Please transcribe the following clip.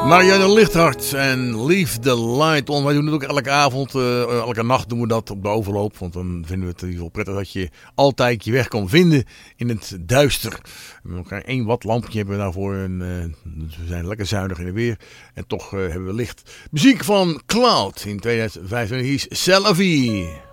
Marianne Lichthart en Leave the Light On. Wij doen het ook elke avond, elke nacht doen we dat op de overloop. Want dan vinden we het in ieder geval prettig dat je altijd je weg kan vinden in het duister. Met elkaar 1 watt lampje hebben we daarvoor. En, we zijn lekker zuinig in de weer. En toch hebben we licht. Muziek van Cloud in 2025 is C'est la vie.